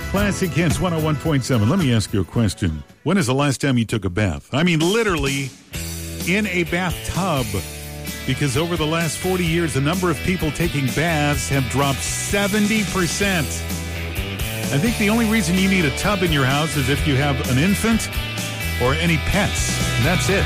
Classic Hits 101.7. Let me ask you a question. When is the last time you took a bath? I mean, literally in a bathtub. Because over the last 40 years, the number of people taking baths have dropped 70%. I think the only reason you need a tub in your house is if you have an infant or any pets. That's it.